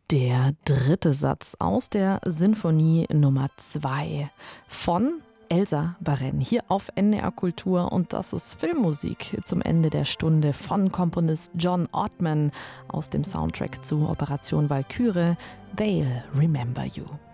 Der dritte Satz aus der Sinfonie Nummer 2 von Elsa Baren hier auf NDR Kultur, und das ist Filmmusik zum Ende der Stunde von Komponist John Ottman aus dem Soundtrack zu Operation Walküre, They'll Remember You.